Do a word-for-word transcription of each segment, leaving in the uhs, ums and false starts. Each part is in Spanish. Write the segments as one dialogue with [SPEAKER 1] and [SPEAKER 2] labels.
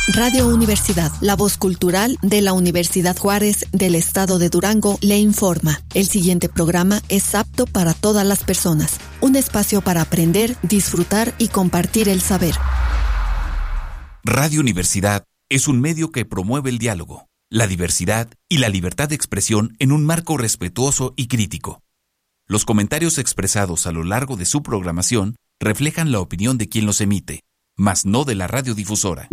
[SPEAKER 1] Radio Universidad, la voz cultural de la Universidad Juárez del Estado de Durango, le informa. El siguiente programa es apto para todas las personas. Un espacio para aprender, disfrutar y compartir el saber.
[SPEAKER 2] Radio Universidad es un medio que promueve el diálogo, la diversidad y la libertad de expresión en un marco respetuoso y crítico. Los comentarios expresados a lo largo de su programación reflejan la opinión de quien los emite, mas no de la radiodifusora.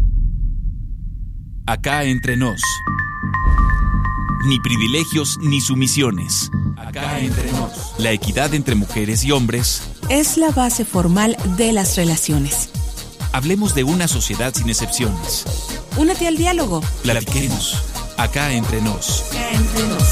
[SPEAKER 2] Acá entre nos. Ni privilegios ni sumisiones. Acá entre nos. La equidad entre mujeres y hombres
[SPEAKER 3] es la base formal de las relaciones.
[SPEAKER 2] Hablemos de una sociedad sin excepciones.
[SPEAKER 3] Únete al diálogo.
[SPEAKER 2] Platiquemos. Acá entre nos.
[SPEAKER 3] Acá entre nos.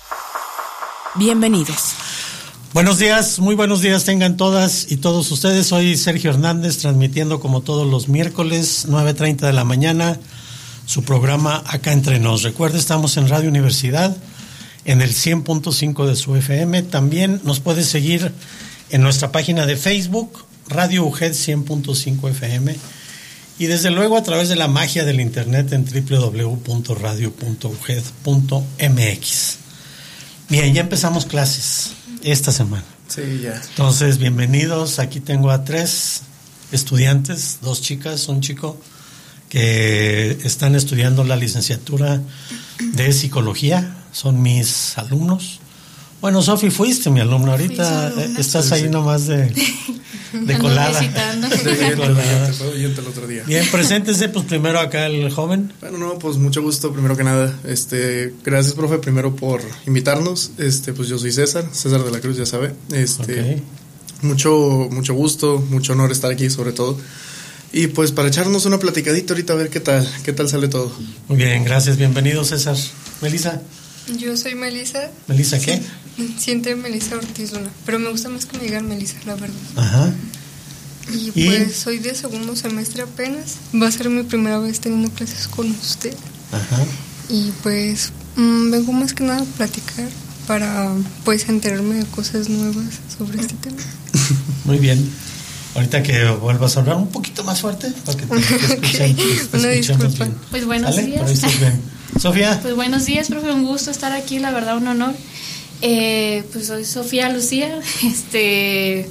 [SPEAKER 3] Bienvenidos.
[SPEAKER 4] Buenos días, muy buenos días tengan todas y todos ustedes. Soy Sergio Hernández, transmitiendo como todos los miércoles, nueve treinta de la mañana, su programa Acá Entre Nos. Recuerde, estamos en Radio Universidad, en el cien punto cinco de su F M. También nos puede seguir en nuestra página de Facebook, Radio U G E D cien punto cinco F M. Y desde luego a través de la magia del internet en doble u doble u doble u punto radio punto u g e d punto m x. Bien, ya empezamos clases esta semana.
[SPEAKER 5] Sí, ya.
[SPEAKER 4] Entonces, bienvenidos. Aquí tengo a tres estudiantes, dos chicas, un chico, que están estudiando la licenciatura de psicología. Son mis alumnos. Bueno, Sofi, fuiste mi alumno. Ahorita estás ahí nomás de, de colada.
[SPEAKER 5] De colada. El otro día.
[SPEAKER 4] Bien, preséntese pues primero acá el joven.
[SPEAKER 5] Bueno, no, pues mucho gusto, primero que nada. Este, gracias, profe, primero por invitarnos. Este, pues yo soy César, César de la Cruz, ya sabe. Este, okay. mucho, mucho gusto, mucho honor estar aquí, sobre todo. Y pues para echarnos una platicadita ahorita a ver qué tal, qué tal sale todo.
[SPEAKER 4] Muy bien, gracias, bienvenido, César. Melissa.
[SPEAKER 6] Yo soy Melissa.
[SPEAKER 4] ¿Melissa qué?
[SPEAKER 6] Siente Melissa Ortiz Luna, pero me gusta más que me digan Melissa, la verdad.
[SPEAKER 4] Ajá.
[SPEAKER 6] Y pues ¿Y? soy de segundo semestre apenas. Va a ser mi primera vez teniendo clases con usted.
[SPEAKER 4] Ajá.
[SPEAKER 6] Y pues mmm, vengo más que nada a platicar para pues enterarme de cosas nuevas sobre este tema.
[SPEAKER 4] Muy bien. Ahorita que vuelvas a hablar un poquito más fuerte para que te, te escuchen,
[SPEAKER 6] okay.
[SPEAKER 4] te
[SPEAKER 6] Una disculpa.
[SPEAKER 4] Bien.
[SPEAKER 7] Pues buenos
[SPEAKER 4] ¿Sale?
[SPEAKER 7] días.
[SPEAKER 4] Por ahí estás bien. Sofía.
[SPEAKER 7] Pues buenos días, profe, un gusto estar aquí, la verdad, un honor. Eh, pues soy Sofía Lucía, este,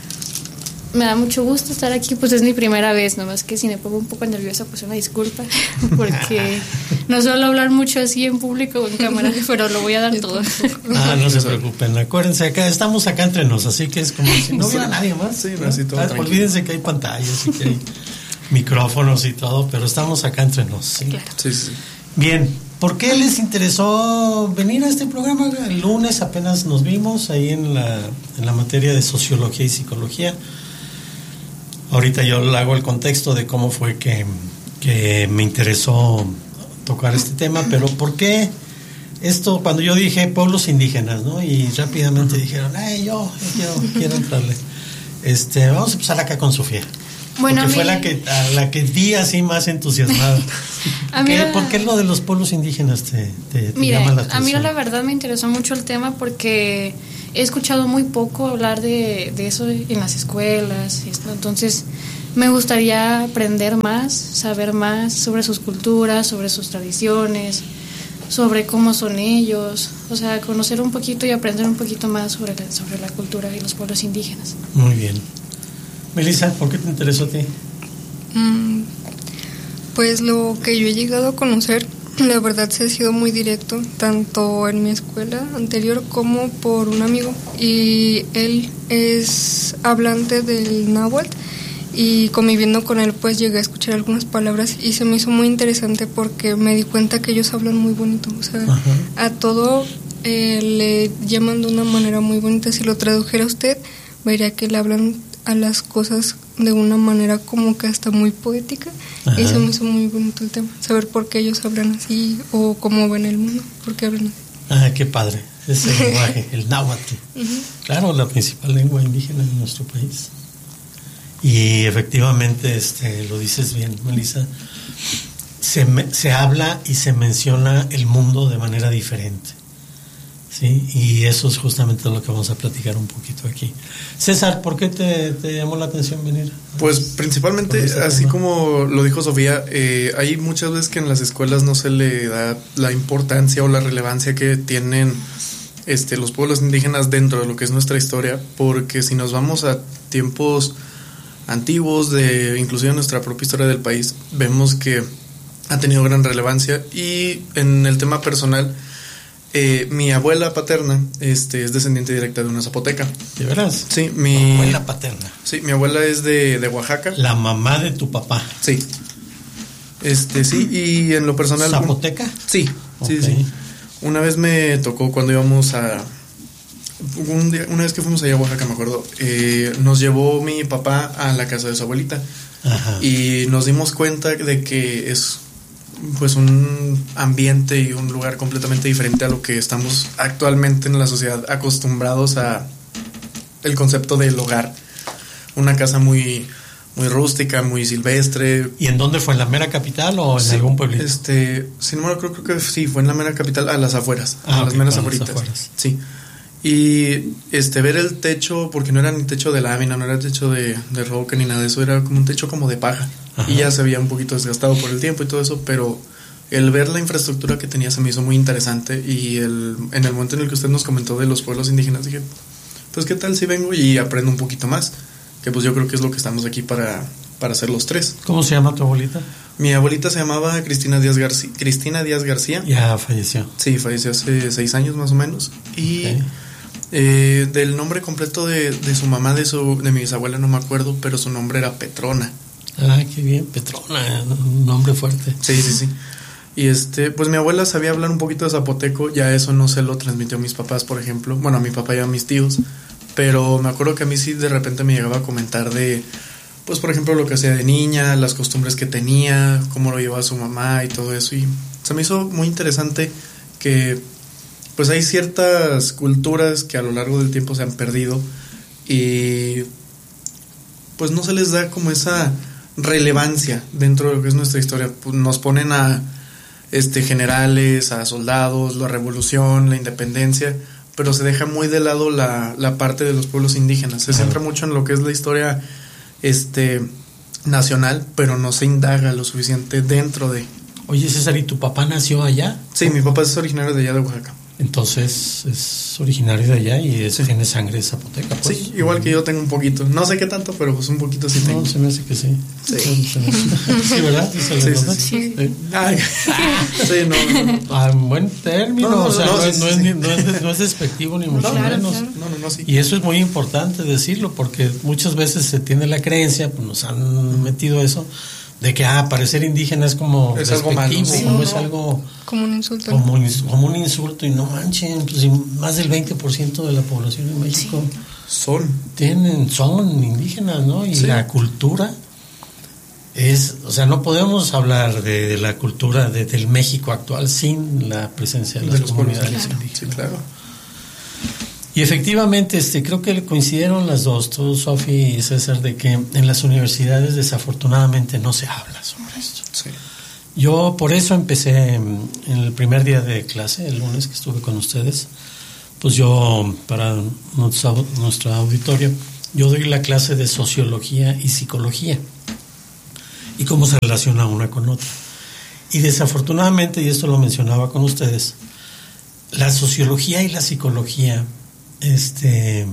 [SPEAKER 7] me da mucho gusto estar aquí, pues es mi primera vez, nomás que si me pongo un poco nerviosa, pues una disculpa, porque no suelo hablar mucho así en público o en cámara, pero lo voy a dar todo.
[SPEAKER 4] Ah, no se preocupen, acuérdense, acá estamos acá entre nos, así que es como si no hubiera nadie más.
[SPEAKER 5] Sí, no, así todo
[SPEAKER 4] ah, olvídense que hay pantallas y que hay micrófonos y todo, pero estamos acá entre nos. ¿Sí?
[SPEAKER 7] Claro.
[SPEAKER 5] Sí, sí.
[SPEAKER 4] Bien, ¿por qué les interesó venir a este programa? El lunes apenas nos vimos ahí en la, en la materia de sociología y psicología. Ahorita yo le hago el contexto de cómo fue que, que me interesó tocar este tema, pero ¿por qué esto? Cuando yo dije pueblos indígenas, ¿no? Y rápidamente dijeron, ay, yo, yo quiero, quiero entrarle. Este, vamos a empezar acá con Sofía.
[SPEAKER 7] Bueno,
[SPEAKER 4] porque fue
[SPEAKER 7] mí,
[SPEAKER 4] la que a la que vi así más entusiasmada.
[SPEAKER 7] A mí
[SPEAKER 4] ¿Qué,
[SPEAKER 7] la,
[SPEAKER 4] ¿Por qué lo de los pueblos indígenas te, te, te
[SPEAKER 7] mire,
[SPEAKER 4] llama la atención?
[SPEAKER 7] A mí la verdad me interesó mucho el tema porque he escuchado muy poco hablar de, de eso en las escuelas, entonces me gustaría aprender más, saber más sobre sus culturas, sobre sus tradiciones, sobre cómo son ellos, o sea, conocer un poquito y aprender un poquito más sobre la, sobre la cultura de los pueblos indígenas.
[SPEAKER 4] Muy bien. Melissa, ¿por qué te interesó a ti?
[SPEAKER 6] Mm, pues lo que yo he llegado a conocer, la verdad se ha sido muy directo, tanto en mi escuela anterior como por un amigo. Y él es hablante del náhuatl y conviviendo con él pues llegué a escuchar algunas palabras y se me hizo muy interesante porque me di cuenta que ellos hablan muy bonito. O sea, ajá, a todo eh, le llaman de una manera muy bonita. Si lo tradujera usted, vería que le hablan a las cosas de una manera como que hasta muy poética. Ajá. Y se me hizo muy bonito el tema, saber por qué ellos hablan así o cómo ven el mundo, por qué hablan así.
[SPEAKER 4] Ah, qué padre, ese lenguaje, el náhuatl. Uh-huh. Claro, la principal lengua indígena en nuestro país. Y efectivamente, este, lo dices bien, Melissa, se, me, se habla y se menciona el mundo de manera diferente. Sí, y eso es justamente lo que vamos a platicar un poquito aquí. César, ¿por qué te, te llamó la atención venir?
[SPEAKER 5] Pues principalmente, este así tema? Como lo dijo Sofía, eh, hay muchas veces que en las escuelas no se le da la importancia o la relevancia que tienen este, los pueblos indígenas dentro de lo que es nuestra historia, porque si nos vamos a tiempos antiguos, de inclusive nuestra propia historia del país, vemos que ha tenido gran relevancia. Y en el tema personal, Eh, mi abuela paterna este, es descendiente directa de una zapoteca.
[SPEAKER 4] ¿De veras?
[SPEAKER 5] Sí, mi
[SPEAKER 4] abuela paterna.
[SPEAKER 5] Sí, mi abuela es de, de Oaxaca.
[SPEAKER 4] La mamá de tu papá.
[SPEAKER 5] Sí. Este, sí, y en lo personal.
[SPEAKER 4] ¿Zapoteca?
[SPEAKER 5] Sí,
[SPEAKER 4] okay.
[SPEAKER 5] sí, sí. Una vez me tocó cuando íbamos a. Un día, una vez que fuimos allá a Oaxaca, me acuerdo, eh, nos llevó mi papá a la casa de su abuelita. Ajá. Y nos dimos cuenta de que es pues un ambiente y un lugar completamente diferente a lo que estamos actualmente en la sociedad acostumbrados a el concepto del hogar. Una casa muy muy rústica, muy silvestre.
[SPEAKER 4] ¿Y en dónde fue? ¿En la mera capital o en sí, algún pueblito?
[SPEAKER 5] Este, si no me acuerdo, creo que sí, fue en la mera capital, a las afueras,
[SPEAKER 4] ah,
[SPEAKER 5] a
[SPEAKER 4] okay,
[SPEAKER 5] las meras afueritas. Sí. Y este ver el techo, porque no era ni techo de lámina, no era techo de, de roca ni nada de eso, era como un techo como de paja. Ajá. Y ya se veía un poquito desgastado por el tiempo y todo eso, pero el ver la infraestructura que tenía se me hizo muy interesante. Y el, en el momento en el que usted nos comentó de los pueblos indígenas, dije, pues qué tal si vengo y aprendo un poquito más, que pues yo creo que es lo que estamos aquí para, para hacer los tres.
[SPEAKER 4] ¿Cómo se llama tu abuelita?
[SPEAKER 5] Mi abuelita se llamaba Cristina Díaz García. Cristina Díaz García.
[SPEAKER 4] Ya falleció.
[SPEAKER 5] Sí, falleció hace seis años más o menos. Y okay. eh, del nombre completo de, de su mamá, de su de mi bisabuela no me acuerdo, pero su nombre era Petrona.
[SPEAKER 4] Ah, qué bien, Petrona, un nombre fuerte.
[SPEAKER 5] Sí, sí, sí. Y este, pues mi abuela sabía hablar un poquito de zapoteco, ya eso no se lo transmitió a mis papás, por ejemplo. Bueno, a mi papá y a mis tíos. Pero me acuerdo que a mí sí de repente me llegaba a comentar de, pues por ejemplo, lo que hacía de niña, las costumbres que tenía, cómo lo llevaba su mamá y todo eso. Y se me hizo muy interesante que pues hay ciertas culturas que a lo largo del tiempo se han perdido y pues no se les da como esa relevancia dentro de lo que es nuestra historia. Pues nos ponen a este generales, a soldados, la revolución, la independencia, pero se deja muy de lado la, la parte de los pueblos indígenas. Se centra mucho en lo que es la historia este nacional, pero no se indaga lo suficiente dentro de.
[SPEAKER 4] Oye, César, ¿y tu papá nació allá?
[SPEAKER 5] Sí, mi papá es originario de allá de Oaxaca.
[SPEAKER 4] Entonces es originario de allá y es, sí. tiene sangre zapoteca, pues.
[SPEAKER 5] Sí, igual que yo tengo un poquito. No sé qué tanto, pero pues un poquito sí tengo.
[SPEAKER 4] No, se me hace que sí.
[SPEAKER 5] Sí,
[SPEAKER 4] sí, ¿verdad?
[SPEAKER 5] Sí, sí, sí. Sí, sí. Ay, sí no, no, no.
[SPEAKER 4] Ah, en buen término, no, no, o sea, no, no, es, sí, no, es, sí. no, es, no es despectivo ni mucho
[SPEAKER 5] no,
[SPEAKER 4] menos.
[SPEAKER 5] Claro. No, no, no, sí.
[SPEAKER 4] Y eso es muy importante decirlo, porque muchas veces se tiene la creencia, pues nos han metido eso, de que ah, parecer indígena es como
[SPEAKER 5] es algo malo, sí,
[SPEAKER 4] como
[SPEAKER 6] no,
[SPEAKER 4] es algo
[SPEAKER 6] como un insulto,
[SPEAKER 4] como, como un insulto, y no manchen, pues más del veinte por ciento de la población en México
[SPEAKER 5] sí. son
[SPEAKER 4] tienen son indígenas, ¿no? Y sí. la cultura es, o sea, no podemos hablar de, de la cultura de, del México actual sin la presencia de las de comunidades
[SPEAKER 5] claro.
[SPEAKER 4] indígenas.
[SPEAKER 5] Sí, claro.
[SPEAKER 4] Y efectivamente, este, creo que coincidieron las dos, tú, Sofi y César, de que en las universidades desafortunadamente no se habla sobre esto.
[SPEAKER 5] Sí.
[SPEAKER 4] Yo por eso empecé en el primer día de clase, el lunes que estuve con ustedes, pues yo, para nuestro, nuestro auditorio, yo doy la clase de sociología y psicología y cómo se relaciona una con otra. Y desafortunadamente, y esto lo mencionaba con ustedes, la sociología y la psicología, este,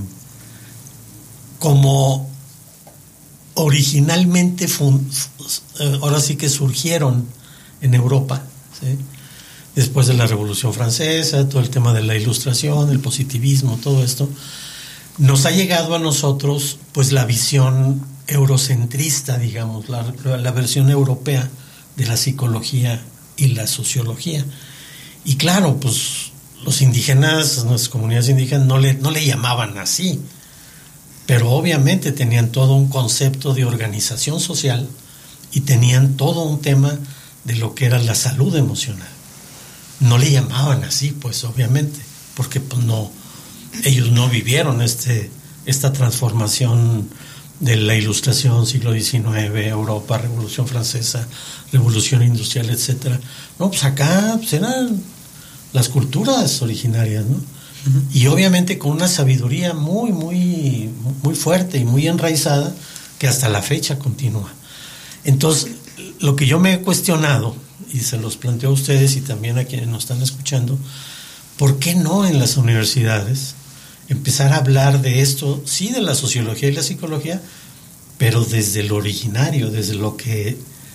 [SPEAKER 4] como originalmente fun, ahora sí que surgieron en Europa, ¿sí? Después de la Revolución Francesa, todo el tema de la Ilustración, el positivismo, todo esto, nos ha llegado a nosotros pues la visión eurocentrista, digamos, la, la versión europea de la psicología y la sociología. Y claro, pues los indígenas, nuestras comunidades indígenas no le, no le llamaban así, pero obviamente tenían todo un concepto de organización social y tenían todo un tema de lo que era la salud emocional. No le llamaban así, pues obviamente, porque pues no, ellos no vivieron este, esta transformación de la Ilustración, siglo diecinueve, Europa, Revolución Francesa, Revolución Industrial, etcétera. No, pues acá pues eran las culturas originarias, ¿no? Uh-huh. Y obviamente con una sabiduría muy, muy, muy fuerte y muy enraizada que hasta la fecha continúa. Entonces, lo que yo me he cuestionado, y se los planteo a ustedes y también a quienes nos están escuchando, ¿por qué no en las universidades empezar a hablar de esto, sí, de la sociología y la psicología, pero desde lo originario, desde lo que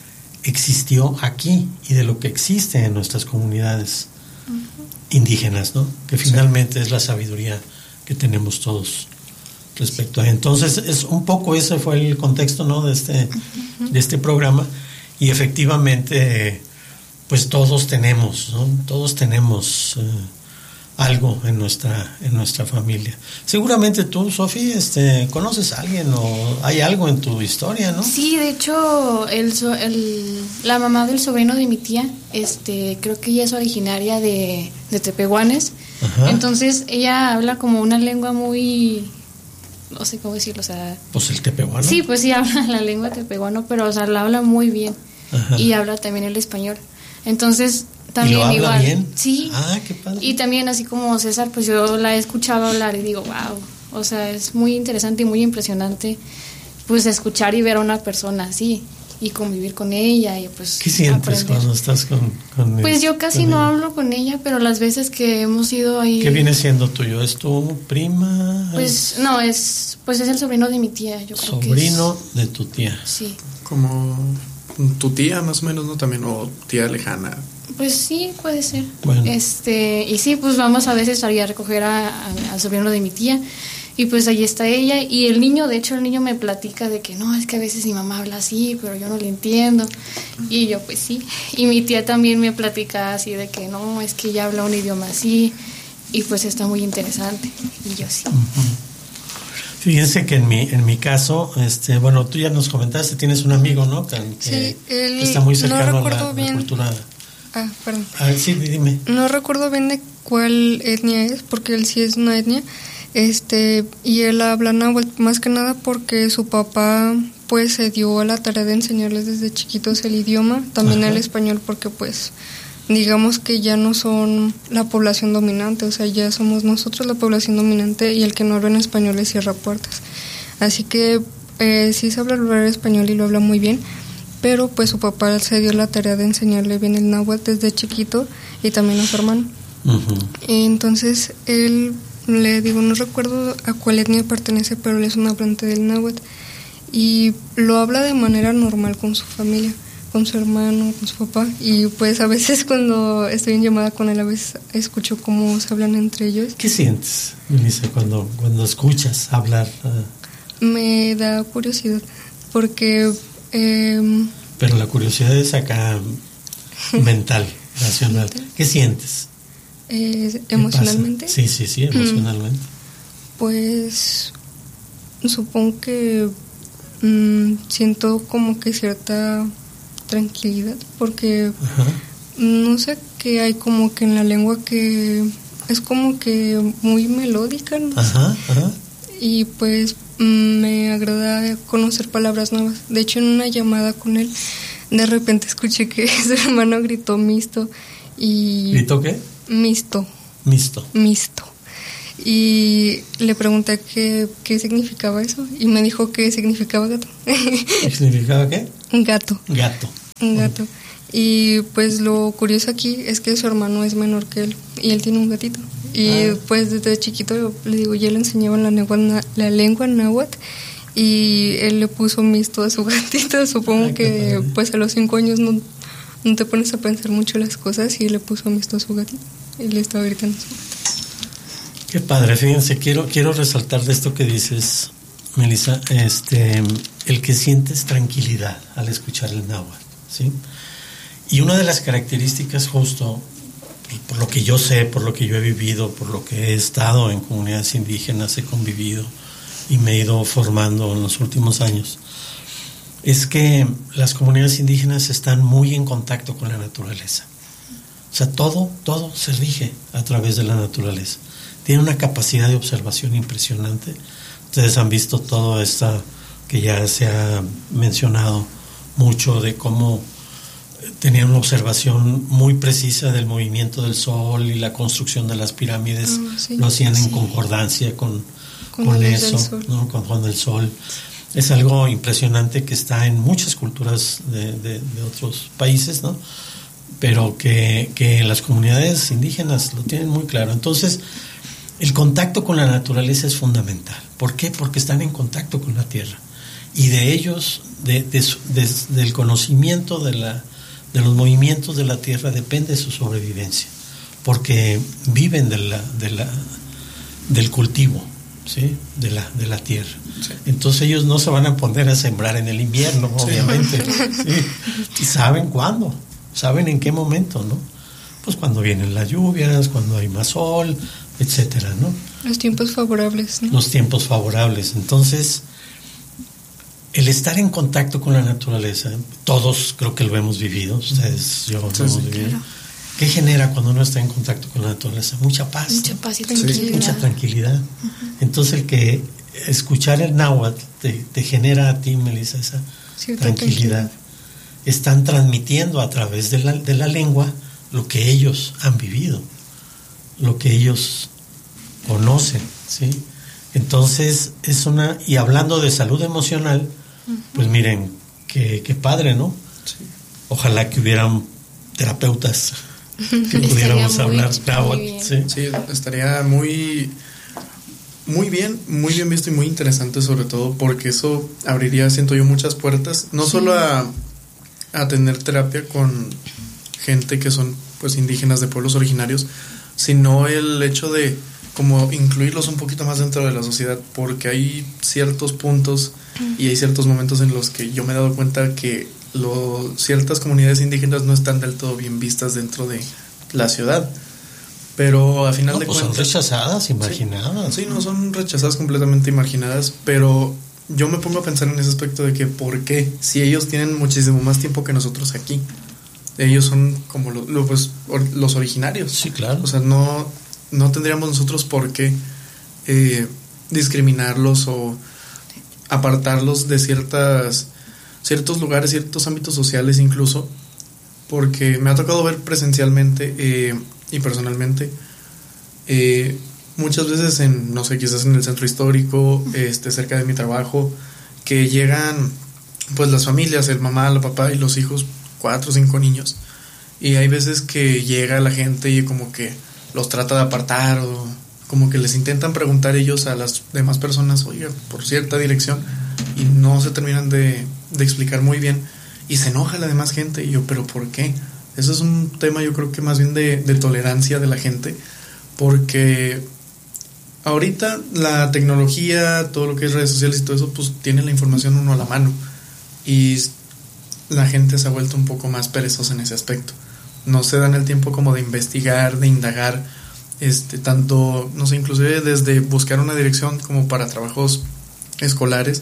[SPEAKER 4] existió aquí y de lo que existe en nuestras comunidades uh-huh. indígenas, ¿no? Que finalmente sí. es la sabiduría que tenemos todos respecto a. Entonces, es un poco ese fue el contexto, ¿no? de este uh-huh. de este programa, y efectivamente pues todos tenemos, ¿no? Todos tenemos eh, algo en nuestra en nuestra familia. Seguramente tú, Sofi, este, conoces a alguien o hay algo en tu historia, ¿no?
[SPEAKER 7] Sí, de hecho, el, el la mamá del sobrino de mi tía, este, creo que ella es originaria de, de Tepehuanes. Ajá. Entonces ella habla como una lengua muy, no sé cómo decirlo, o sea...
[SPEAKER 4] Pues el tepehuano.
[SPEAKER 7] Sí, pues sí habla la lengua tepehuano, pero o sea, la habla muy bien. Ajá. Y habla también el español. Entonces... También
[SPEAKER 4] ¿Y lo habla
[SPEAKER 7] igual.
[SPEAKER 4] bien?
[SPEAKER 7] Sí.
[SPEAKER 4] Ah, qué padre.
[SPEAKER 7] Y también así como César, pues yo la he escuchado hablar y digo, wow, o sea, es muy interesante y muy impresionante pues escuchar y ver a una persona así y convivir con ella y pues
[SPEAKER 4] ¿qué sientes aprender. Cuando estás con, con
[SPEAKER 7] Pues yo casi no ella? hablo con ella, pero las veces que hemos ido ahí...
[SPEAKER 4] ¿Qué viene siendo tuyo? ¿Es tu prima?
[SPEAKER 7] Pues no, es pues es el sobrino de mi tía, yo creo que
[SPEAKER 4] Sobrino de tu tía.
[SPEAKER 7] Sí.
[SPEAKER 5] Como tu tía más o menos, ¿no? También, o tía lejana.
[SPEAKER 7] Pues sí, puede ser.
[SPEAKER 4] Bueno.
[SPEAKER 7] Este, y sí, pues vamos a veces a recoger a, a, al sobrino de mi tía y pues ahí está ella y el niño, de hecho el niño me platica de que no, es que a veces mi mamá habla así, pero yo no le entiendo. Y yo pues sí. Y mi tía también me platica así de que no, es que ella habla un idioma así y pues está muy interesante. Y yo sí.
[SPEAKER 4] Uh-huh. Fíjense que en mi en mi caso, este, bueno, tú ya nos comentaste, tienes un amigo, ¿no? Que,
[SPEAKER 6] sí,
[SPEAKER 4] que
[SPEAKER 6] él,
[SPEAKER 4] está muy cercano
[SPEAKER 6] no
[SPEAKER 4] a la,
[SPEAKER 6] recuerdo bien.
[SPEAKER 4] la cultura.
[SPEAKER 6] Ah, perdón.
[SPEAKER 4] Ah, sí, dime.
[SPEAKER 6] No recuerdo bien de cuál etnia es, porque él sí es una etnia, este, y él habla náhuatl más que nada porque su papá, pues, se dio a la tarea de enseñarles desde chiquitos el idioma, también Ajá. el español, porque, pues, digamos que ya no son la población dominante, o sea, ya somos nosotros la población dominante y el que no habla en español le cierra puertas. Así que eh, sí sabe hablar español y lo habla muy bien, pero pues su papá se dio la tarea de enseñarle bien el náhuatl desde chiquito y también a su hermano. Uh-huh. Entonces él, le digo, no recuerdo a cuál etnia pertenece, pero él es un hablante del náhuatl y lo habla de manera normal con su familia, con su hermano, con su papá, y pues a veces cuando estoy en llamada con él, a veces escucho cómo se hablan entre ellos.
[SPEAKER 4] ¿Qué sientes, Melissa, cuando, cuando escuchas hablar? Uh...
[SPEAKER 6] Me da curiosidad, porque... Eh,
[SPEAKER 4] Pero la curiosidad es acá mental, racional. ¿Qué sientes?
[SPEAKER 6] Eh, ¿Emocionalmente?
[SPEAKER 4] Sí, sí, sí, emocionalmente.
[SPEAKER 6] Pues supongo que mmm, siento como que cierta tranquilidad, porque Ajá. no sé, que hay como que en la lengua que es como que muy melódica, ¿no?
[SPEAKER 4] Ajá, ajá.
[SPEAKER 6] Y pues me agrada conocer palabras nuevas. De hecho, en una llamada con él, de repente escuché que su hermano gritó misto y...
[SPEAKER 4] ¿Gritó qué?
[SPEAKER 6] Misto.
[SPEAKER 4] Misto.
[SPEAKER 6] Misto. Y le pregunté qué, qué significaba eso y me dijo que significaba gato.
[SPEAKER 4] ¿Qué significaba qué?
[SPEAKER 6] Gato.
[SPEAKER 4] Gato.
[SPEAKER 6] Un gato. Uh-huh. Y pues lo curioso aquí es que su hermano es menor que él y él tiene un gatito. Y ah. pues desde chiquito le digo, ya le enseñaba la lengua, la lengua náhuatl y él le puso misto a su gatito. Supongo Ay, que pues a los cinco años no, no te pones a pensar mucho las cosas y le puso misto a su gatito y le estaba gritando a su gatito.
[SPEAKER 4] Qué padre, fíjense, quiero, quiero resaltar de esto que dices, Melissa, este, el que sientes tranquilidad al escuchar el náhuatl, ¿sí? Y una de las características justo, por lo que yo sé, por lo que yo he vivido, por lo que he estado en comunidades indígenas, he convivido y me he ido formando en los últimos años, es que las comunidades indígenas están muy en contacto con la naturaleza. O sea, todo, todo se rige a través de la naturaleza. Tiene una capacidad de observación impresionante. Ustedes han visto todo esto que ya se ha mencionado mucho de cómo tenían una observación muy precisa del movimiento del sol y la construcción de las pirámides, oh, sí, lo hacían sí. en concordancia con, con, con eso, ¿no? con, con el sol. Es algo impresionante que está en muchas culturas de, de, de otros países, ¿no? Pero que, que las comunidades indígenas lo tienen muy claro. Entonces, el contacto con la naturaleza es fundamental. ¿Por qué? Porque están en contacto con la tierra. Y de ellos, de, de, de, del conocimiento de, la, de los movimientos de la tierra, depende su sobrevivencia. Porque viven de la, de la, del cultivo, ¿sí? de, la, de la tierra. Sí. Entonces ellos no se van a poner a sembrar en el invierno, obviamente. Sí. Y saben cuándo. Saben en qué momento, ¿no? Pues cuando vienen las lluvias, cuando hay más sol, etcétera, ¿no?
[SPEAKER 6] Los tiempos favorables, ¿no?
[SPEAKER 4] Los tiempos favorables. Entonces, el estar en contacto con la naturaleza, todos creo que lo hemos vivido, ustedes, yo
[SPEAKER 6] sí,
[SPEAKER 4] lo hemos
[SPEAKER 6] sí,
[SPEAKER 4] vivido.
[SPEAKER 6] claro.
[SPEAKER 4] ¿Qué genera cuando uno está en contacto con la naturaleza? Mucha paz.
[SPEAKER 6] Mucha paz y tranquilidad.
[SPEAKER 4] Sí, mucha tranquilidad. Uh-huh. Entonces, el que escuchar el náhuatl te, te genera a ti, Melissa, esa Cierta tranquilidad. tranquilidad. Están transmitiendo a través de la, de la lengua lo que ellos han vivido, lo que ellos conocen, ¿sí? Entonces, es una... Y hablando de salud emocional, uh-huh. pues miren, qué, qué padre, ¿no? Sí. Ojalá que hubieran terapeutas que pudiéramos hablar náhuatl, ¿sí?
[SPEAKER 5] Sí, estaría muy... Muy bien, muy bien visto y muy interesante, sobre todo porque eso abriría, siento yo, muchas puertas, no sí. solo a... a tener terapia con gente que son pues indígenas de pueblos originarios, sino el hecho de como incluirlos un poquito más dentro de la sociedad, porque hay ciertos puntos y hay ciertos momentos en los que yo me he dado cuenta que lo, ciertas comunidades indígenas no están del todo bien vistas dentro de la ciudad, pero a final
[SPEAKER 4] no,
[SPEAKER 5] de
[SPEAKER 4] pues
[SPEAKER 5] cuentas
[SPEAKER 4] son rechazadas, imaginadas.
[SPEAKER 5] Sí, sí, no, son rechazadas completamente marginadas, pero yo me pongo a pensar en ese aspecto de que ¿por qué? Si ellos tienen muchísimo más tiempo que nosotros aquí. Ellos son como lo, lo, pues, or, los originarios.
[SPEAKER 4] Sí, claro.
[SPEAKER 5] O sea, no, no tendríamos nosotros por qué eh, discriminarlos o apartarlos de ciertas ciertos lugares, ciertos ámbitos sociales incluso, porque me ha tocado ver presencialmente eh, y personalmente eh, muchas veces en, no sé, quizás en el centro histórico, este, cerca de mi trabajo, que llegan pues las familias, el mamá, la papá y los hijos, cuatro o cinco niños, y hay veces que llega la gente y como que los trata de apartar o como que les intentan preguntar ellos a las demás personas, oiga, por cierta dirección, y no se terminan de, de explicar muy bien, y se enoja la demás gente, y yo, pero ¿por qué? Eso es un tema yo creo que más bien de, de tolerancia de la gente, porque ahorita la tecnología, todo lo que es redes sociales y todo eso, pues tiene la información uno a la mano, y la gente se ha vuelto un poco más perezosa en ese aspecto. No se dan el tiempo como de investigar, de indagar, este, tanto, no sé, inclusive desde buscar una dirección como para trabajos escolares.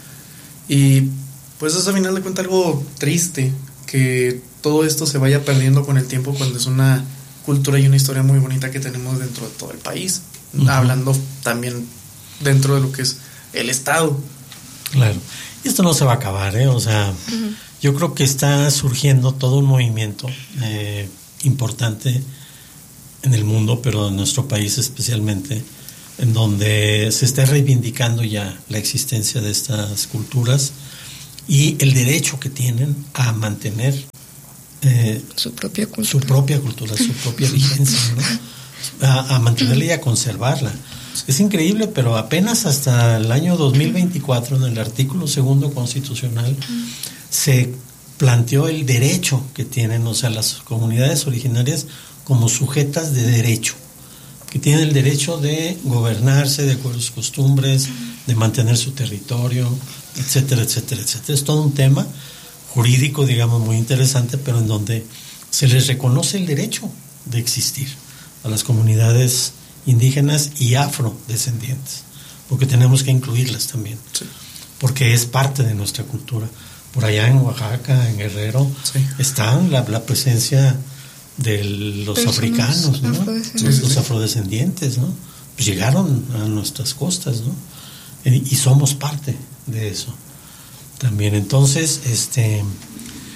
[SPEAKER 5] Y pues es a final de cuentas algo triste que todo esto se vaya perdiendo con el tiempo, cuando es una cultura y una historia muy bonita que tenemos dentro de todo el país, uh-huh. hablando también dentro de lo que es el estado.
[SPEAKER 4] Claro, y esto no se va a acabar, ¿eh? O sea, uh-huh. yo creo que está surgiendo todo un movimiento eh, importante en el mundo, pero en nuestro país especialmente, en donde se está reivindicando ya la existencia de estas culturas y el derecho que tienen a mantener eh,
[SPEAKER 6] su propia cultura,
[SPEAKER 4] su propia cultura, su propia vigencia, ¿no? a, a mantenerla y a conservarla. Es increíble, pero apenas hasta el año dos mil veinticuatro, en el artículo segundo constitucional, se planteó el derecho que tienen, o sea, las comunidades originarias como sujetas de derecho, que tienen el derecho de gobernarse de acuerdo a sus costumbres, de mantener su territorio, etcétera, etcétera, etcétera. Es todo un tema jurídico, digamos, muy interesante, pero en donde se les reconoce el derecho de existir a las comunidades indígenas y afrodescendientes, porque tenemos que incluirlas también, sí. porque es parte de nuestra cultura. Por allá en Oaxaca, en Guerrero, sí. están la, la presencia de los Personas africanos, ¿no? Afrodescendientes. Los afrodescendientes, ¿no? Pues llegaron a nuestras costas, ¿no? Y somos parte de eso también. Entonces, este,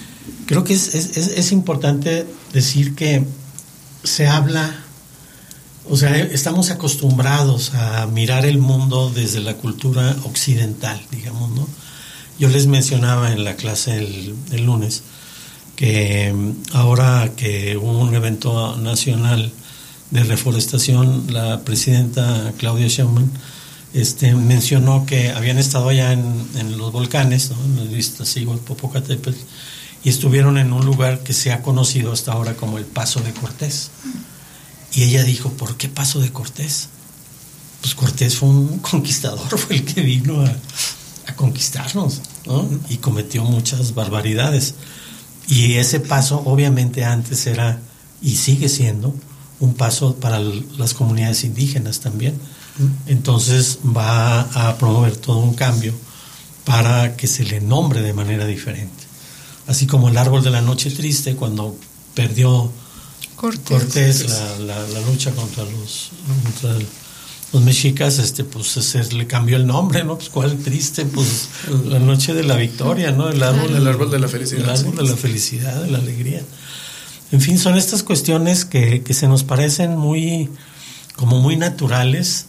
[SPEAKER 4] Creo que es, es, es importante decir que se habla, o sea, estamos acostumbrados a mirar el mundo desde la cultura occidental, digamos, ¿no? Yo les mencionaba en la clase el, el lunes que ahora que hubo un evento nacional de reforestación, la presidenta Claudia Sheinbaum este, mencionó que habían estado allá en, en los volcanes, ¿no? En el Iztaccíhuatl, Popocatépetl, y estuvieron en un lugar que se ha conocido hasta ahora como el Paso de Cortés. Y ella dijo, ¿por qué Paso de Cortés? Pues Cortés fue un conquistador, fue el que vino a, a conquistarnos, ¿no? Y cometió muchas barbaridades. Y ese paso obviamente antes era, y sigue siendo, un paso para las comunidades indígenas también. Entonces va a promover todo un cambio para que se le nombre de manera diferente. Así como el árbol de la noche triste, cuando perdió Cortés, Cortés la, la, la lucha contra los contra el, los mexicas, este pues se le cambió el nombre, ¿no? Pues cuál triste, pues la noche de la victoria, ¿no? El árbol,
[SPEAKER 5] el árbol de la felicidad.
[SPEAKER 4] El árbol sí. de la felicidad, de la alegría. En fin, son estas cuestiones que, que se nos parecen muy, como muy naturales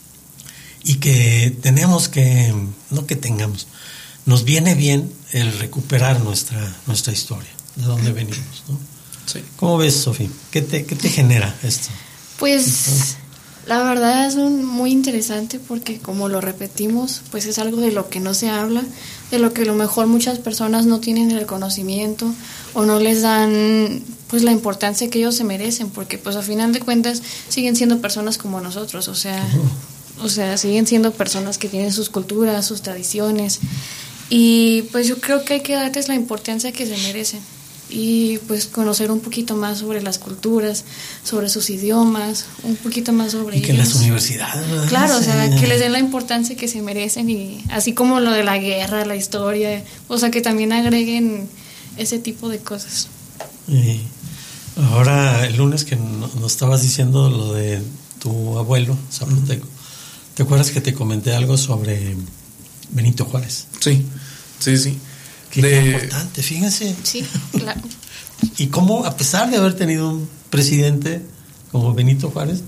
[SPEAKER 4] y que tenemos que, no que tengamos, nos viene bien el recuperar nuestra nuestra historia, de dónde venimos, ¿no?
[SPEAKER 5] Sí.
[SPEAKER 4] ¿Cómo ves, Sofía? ¿Qué te, qué te genera esto?
[SPEAKER 7] Pues la verdad es un, muy interesante porque como lo repetimos, pues es algo de lo que no se habla, de lo que a lo mejor muchas personas no tienen el conocimiento o no les dan pues la importancia que ellos se merecen, porque pues a final de cuentas siguen siendo personas como nosotros, o sea, uh-huh. o sea, siguen siendo personas que tienen sus culturas, sus tradiciones. Y pues yo creo que hay que darles la importancia que se merecen y pues conocer un poquito más sobre las culturas, sobre sus idiomas, un poquito más sobre
[SPEAKER 4] y que
[SPEAKER 7] ellos.
[SPEAKER 4] Las universidades, ¿verdad?
[SPEAKER 7] Claro,
[SPEAKER 4] sí.
[SPEAKER 7] o sea, que les den la importancia que se merecen y así como lo de la guerra, la historia, o sea, que también agreguen ese tipo de cosas.
[SPEAKER 4] Y ahora el lunes que nos estabas diciendo lo de tu abuelo zapoteco, uh-huh. ¿te acuerdas que te comenté algo sobre Benito Juárez?
[SPEAKER 5] Sí, sí, sí.
[SPEAKER 4] Qué
[SPEAKER 5] de...
[SPEAKER 4] importante, fíjense.
[SPEAKER 7] Sí, claro.
[SPEAKER 4] Y cómo, a pesar de haber tenido un presidente como Benito Juárez,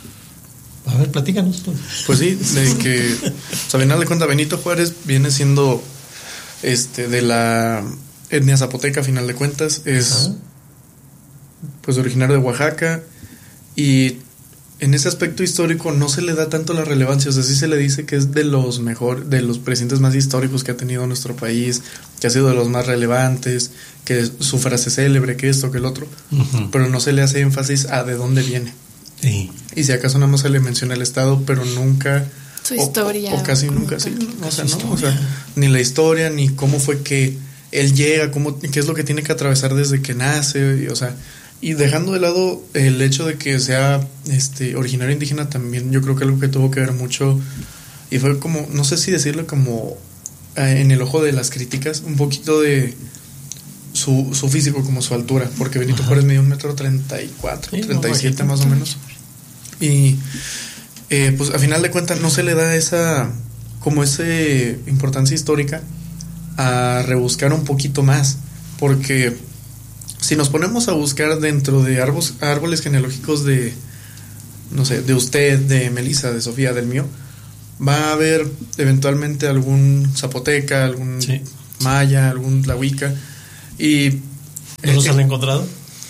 [SPEAKER 4] a ver, platícanos tú.
[SPEAKER 5] Pues sí, de que, o sea, a final de cuentas, Benito Juárez viene siendo este de la etnia zapoteca, a final de cuentas, es Ajá. pues originario de Oaxaca, y en ese aspecto histórico no se le da tanto la relevancia, o sea, sí se le dice que es de los mejor, de los presidentes más históricos que ha tenido nuestro país, que ha sido de los más relevantes, que su frase célebre, que esto, que el otro, uh-huh. pero no se le hace énfasis a de dónde viene.
[SPEAKER 4] Sí.
[SPEAKER 5] Y si acaso nada más se le menciona el estado, pero nunca
[SPEAKER 7] su
[SPEAKER 5] o,
[SPEAKER 7] historia
[SPEAKER 5] o, o casi nunca, sí, o sea, no, o sea, ni la historia, ni cómo fue que él llega, cómo, qué es lo que tiene que atravesar desde que nace, y, o sea, y dejando de lado el hecho de que sea este originario indígena, también yo creo que algo que tuvo que ver mucho, y fue como, no sé si decirlo como eh, en el ojo de las críticas, un poquito de su, su físico, como su altura, porque Benito Ajá. Juárez medía un metro treinta y cuatro, sí, treinta y siete no, más o menos, y eh, pues a final de cuentas no se le da esa, como esa importancia histórica a rebuscar un poquito más, porque si nos ponemos a buscar dentro de árboles, árboles genealógicos de, no sé, de usted, de Melissa, de Sofía, del mío, va a haber eventualmente algún zapoteca, algún sí. maya, algún tlahuica. Y
[SPEAKER 4] ¿no los eh, han encontrado?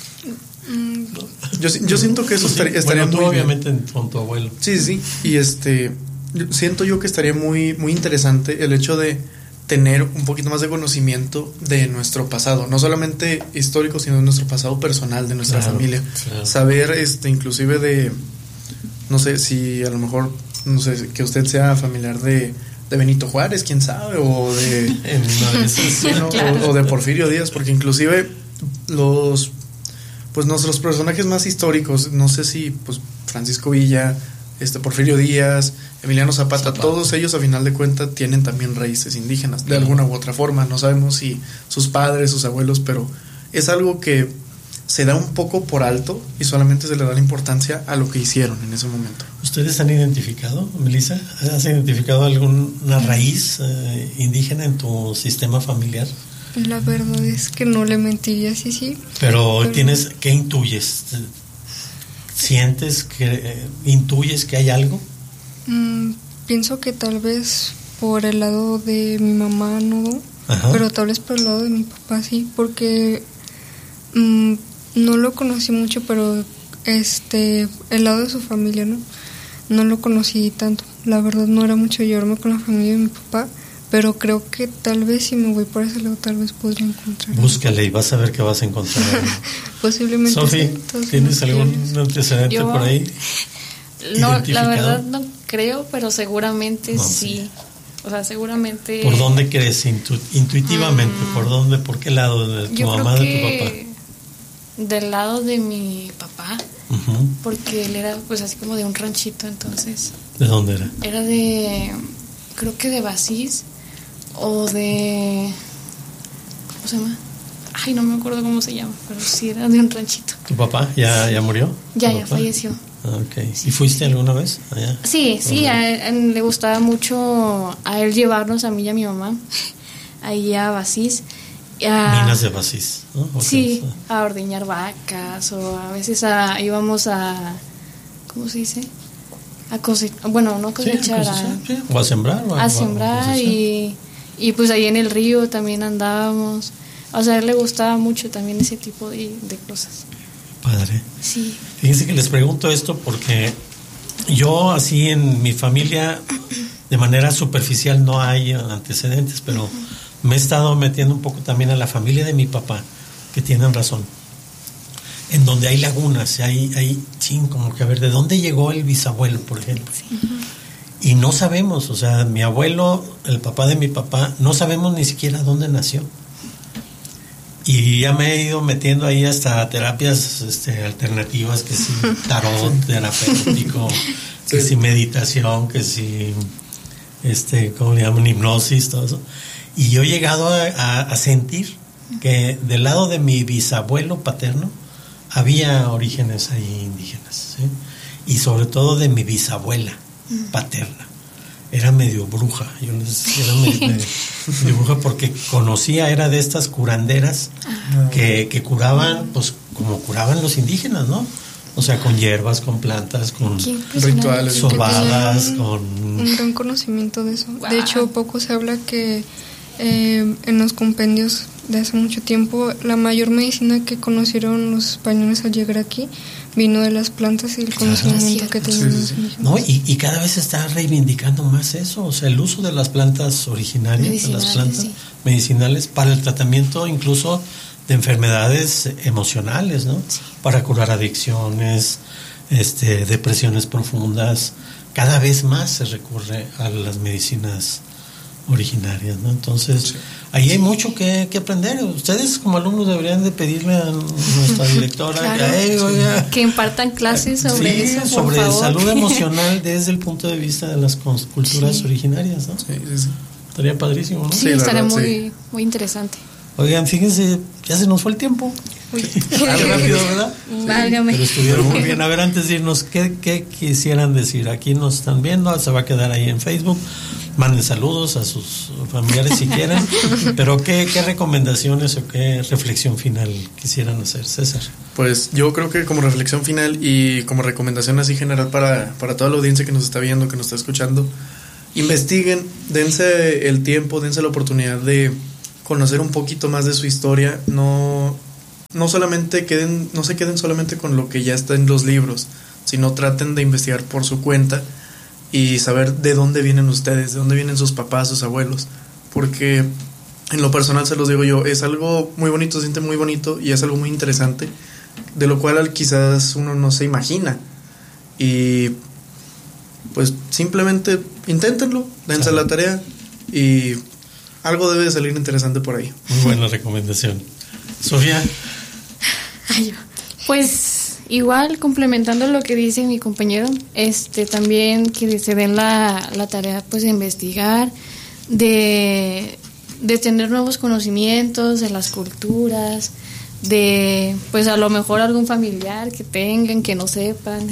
[SPEAKER 5] Yo, yo siento que eso sí, estaría, estaría
[SPEAKER 4] bueno, tú
[SPEAKER 5] muy
[SPEAKER 4] obviamente
[SPEAKER 5] bien.
[SPEAKER 4] Con tu abuelo.
[SPEAKER 5] Sí, sí, y este, siento yo que estaría muy, muy interesante el hecho de tener un poquito más de conocimiento de nuestro pasado, no solamente histórico, sino de nuestro pasado personal, de nuestra claro, familia. Claro. Saber, este, inclusive de, no sé, si a lo mejor, no sé, que usted sea familiar de, de Benito Juárez, quién sabe, o de, sí, ¿no? claro. o, o de Porfirio Díaz, porque inclusive los, pues nuestros personajes más históricos, no sé si, pues Francisco Villa, este Porfirio Díaz, Emiliano Zapata, Zapata, todos ellos a final de cuentas tienen también raíces indígenas, de alguna u otra forma, no sabemos si sus padres, sus abuelos, pero es algo que se da un poco por alto y solamente se le da la importancia a lo que hicieron en ese momento.
[SPEAKER 4] ¿Ustedes han identificado, Melissa? ¿Has identificado alguna raíz eh, indígena en tu sistema familiar?
[SPEAKER 6] La verdad es que no le mentiría, sí, sí.
[SPEAKER 4] Pero, pero tienes, ¿qué intuyes? ¿Sientes que, eh, intuyes que hay algo?
[SPEAKER 6] Mm, pienso que tal vez por el lado de mi mamá no, Ajá. pero tal vez por el lado de mi papá sí, porque mm, no lo conocí mucho, pero este, el lado de su familia, ¿no? No lo conocí tanto. La verdad no era mucho llevarme con la familia de mi papá, pero creo que tal vez si me voy por ese lado tal vez podría encontrar.
[SPEAKER 4] Búscale y vas a ver qué vas a encontrar.
[SPEAKER 6] Posiblemente.
[SPEAKER 4] Sofi, ¿tienes algún antecedente
[SPEAKER 7] Yo,
[SPEAKER 4] por ahí?
[SPEAKER 7] No, la verdad no creo, pero seguramente no, sí. sí. O sea, seguramente.
[SPEAKER 4] ¿Por dónde crees Intu- intuitivamente? Um, ¿Por dónde? ¿Por qué lado? ¿De tu mamá, de tu papá?
[SPEAKER 7] Del lado de mi papá.
[SPEAKER 4] Uh-huh.
[SPEAKER 7] Porque él era pues así como de un ranchito, entonces.
[SPEAKER 4] ¿De dónde era?
[SPEAKER 7] Era de, creo que de Basís o de, ¿cómo se llama? Ay, no me acuerdo cómo se llama, pero sí era de un ranchito.
[SPEAKER 4] ¿Tu papá ya, ya murió?
[SPEAKER 7] Ya, ya falleció.
[SPEAKER 4] Ah, okay. ¿Y fuiste alguna vez allá?
[SPEAKER 7] Sí, sí, a él, a él le gustaba mucho a él llevarnos a mí y a mi mamá ahí a Basís. A,
[SPEAKER 4] Minas de Basís, ¿no? Okay.
[SPEAKER 7] Sí, a ordeñar vacas o a veces a, íbamos a, ¿cómo se dice? A cosechar, bueno, no cosechar,
[SPEAKER 4] sí, a,
[SPEAKER 7] a,
[SPEAKER 4] sí. o a sembrar. O
[SPEAKER 7] a, a sembrar a y, y pues ahí en el río también andábamos. O sea, a él le gustaba mucho también ese tipo de, de cosas.
[SPEAKER 4] Padre.
[SPEAKER 7] Sí.
[SPEAKER 4] Fíjense que les pregunto esto porque yo así en mi familia de manera superficial no hay antecedentes, pero... Uh-huh. Me he estado metiendo un poco también a la familia de mi papá, que tienen razón, en donde hay lagunas, hay, hay ching, como que a ver, ¿de dónde llegó el bisabuelo, por ejemplo? Sí. Uh-huh. Y no sabemos, o sea, mi abuelo, el papá de mi papá, no sabemos ni siquiera dónde nació. Y ya me he ido metiendo ahí hasta terapias este, alternativas, que si tarot terapéutico, sí. que si meditación, que si, este, ¿cómo le llaman? Hipnosis, todo eso. Y yo he llegado a, a, a sentir que del lado de mi bisabuelo paterno había orígenes ahí indígenas, ¿sí? Y sobre todo de mi bisabuela paterna. Era medio bruja, yo les era medio, medio, medio bruja porque conocía, era de estas curanderas que, que curaban, pues como curaban los indígenas, ¿no? O sea, con hierbas, con plantas, con
[SPEAKER 5] rituales,
[SPEAKER 4] sobadas,
[SPEAKER 6] un,
[SPEAKER 4] con...
[SPEAKER 6] Un gran conocimiento de eso. Wow. De hecho, poco se habla que eh, en los compendios de hace mucho tiempo, la mayor medicina que conocieron los españoles al llegar aquí vino de las plantas y el conocimiento que tenían los indígenas.
[SPEAKER 4] No, y, y cada vez se está reivindicando más eso, o sea, el uso de las plantas originarias, de las plantas sí. medicinales para el tratamiento incluso de enfermedades emocionales, ¿no? Sí. Para curar adicciones, este, depresiones profundas. Cada vez más se recurre a las medicinas originarias, ¿no? Entonces, sí. ahí hay mucho que, que aprender. Ustedes como alumnos deberían de pedirle a nuestra directora claro. que, hey, oiga,
[SPEAKER 7] que impartan clases sobre
[SPEAKER 4] sí,
[SPEAKER 7] eso, por
[SPEAKER 4] sobre
[SPEAKER 7] favor.
[SPEAKER 4] salud emocional desde el punto de vista de las culturas sí. originarias, ¿no?
[SPEAKER 5] Sí, sí, sí.
[SPEAKER 4] Estaría padrísimo, ¿no?
[SPEAKER 7] Sí, sí estaría muy, sí. muy interesante.
[SPEAKER 4] Oigan, fíjense, ya se nos fue el tiempo.
[SPEAKER 7] Uy.
[SPEAKER 4] Qué rápido, ¿verdad?
[SPEAKER 7] Válgame.
[SPEAKER 4] Pero estuvieron muy bien. A ver, antes de irnos, ¿qué, qué quisieran decir? Aquí nos están viendo, se va a quedar ahí en Facebook. Manden saludos a sus familiares si quieren. Pero ¿qué, qué recomendaciones o qué reflexión final quisieran hacer, César?
[SPEAKER 5] Pues yo creo que como reflexión final y como recomendación así general para, para toda la audiencia que nos está viendo, que nos está escuchando, investiguen, dense el tiempo, dense la oportunidad de conocer un poquito más de su historia. No, no solamente queden, no se queden solamente con lo que ya está en los libros, sino traten de investigar por su cuenta y saber de dónde vienen ustedes, de dónde vienen sus papás, sus abuelos, porque en lo personal se los digo yo, es algo muy bonito, se siente muy bonito y es algo muy interesante, de lo cual quizás uno no se imagina, y pues simplemente inténtenlo, dense la tarea y algo debe de salir interesante por ahí.
[SPEAKER 4] Muy buena recomendación. Sofía.
[SPEAKER 7] Ay, pues igual, complementando lo que dice mi compañero, este también que se den la, la tarea pues de investigar, de, de tener nuevos conocimientos de las culturas, de pues a lo mejor algún familiar que tengan, que no sepan,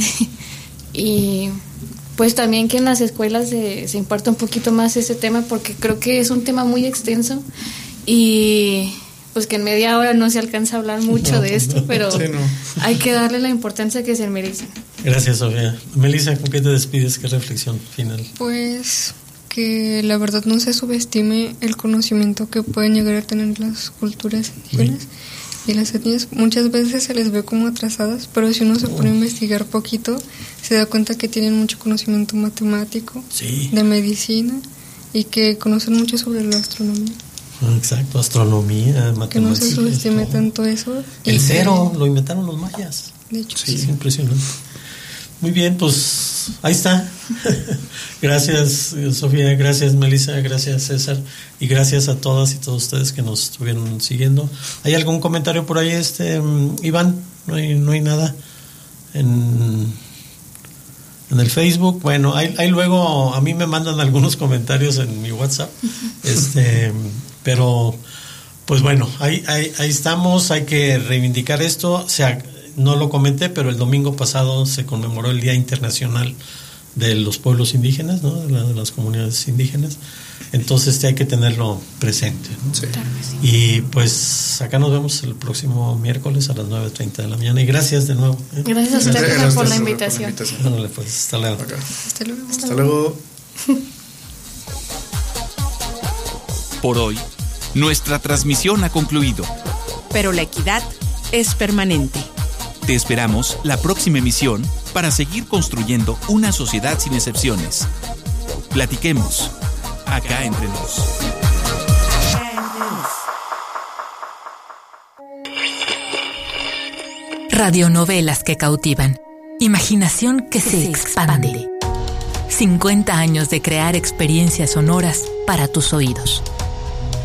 [SPEAKER 7] y pues también que en las escuelas se, se imparta un poquito más ese tema, porque creo que es un tema muy extenso y pues que en media hora no se alcanza a hablar mucho no, de esto, pero
[SPEAKER 5] sí, no.
[SPEAKER 7] hay que darle la importancia que se merecen.
[SPEAKER 4] Gracias, Sofía. Melissa, ¿con qué te despides? ¿Qué reflexión final?
[SPEAKER 6] Pues que la verdad no se subestime el conocimiento que pueden llegar a tener las culturas indígenas. Sí. Y las etnias muchas veces se les ve como atrasadas, pero si uno se pone a investigar poquito, se da cuenta que tienen mucho conocimiento matemático,
[SPEAKER 4] sí.
[SPEAKER 6] de medicina, y que conocen mucho sobre la astronomía.
[SPEAKER 4] Exacto, astronomía, matemáticas.
[SPEAKER 6] Que no se subestime tanto eso.
[SPEAKER 4] El cero lo inventaron los mayas.
[SPEAKER 6] De hecho,
[SPEAKER 4] sí, sí. Es impresionante. Muy bien, pues ahí está. Gracias, Sofía, gracias, Melissa, gracias, César, y gracias a todas y todos ustedes que nos estuvieron siguiendo. ¿Hay algún comentario por ahí, este Iván? No hay, no hay nada en, en el Facebook. Bueno, ahí, ahí luego a mí me mandan algunos comentarios en mi WhatsApp, este, pero pues bueno, ahí, ahí, ahí estamos. Hay que reivindicar esto. O sea, no lo comenté, pero el domingo pasado se conmemoró el Día Internacional de los Pueblos Indígenas, ¿no? De, la, de las comunidades indígenas. Entonces este hay que tenerlo presente, ¿no?
[SPEAKER 5] Sí.
[SPEAKER 4] Y pues acá nos vemos el próximo miércoles a las nueve treinta de la mañana. Y gracias de nuevo, ¿eh?
[SPEAKER 7] Gracias a ustedes
[SPEAKER 5] gracias
[SPEAKER 7] por,
[SPEAKER 5] por
[SPEAKER 7] la
[SPEAKER 5] la
[SPEAKER 7] invitación.
[SPEAKER 5] invitación.
[SPEAKER 4] Ándale, pues, hasta luego.
[SPEAKER 5] Okay.
[SPEAKER 6] hasta luego.
[SPEAKER 5] Hasta luego.
[SPEAKER 2] Por hoy, nuestra transmisión ha concluido.
[SPEAKER 3] Pero la equidad es permanente.
[SPEAKER 2] Te esperamos la próxima emisión para seguir construyendo una sociedad sin excepciones. Platiquemos, acá entre nos.
[SPEAKER 8] Radionovelas que cautivan. Imaginación que se expande. cincuenta años de crear experiencias sonoras para tus oídos.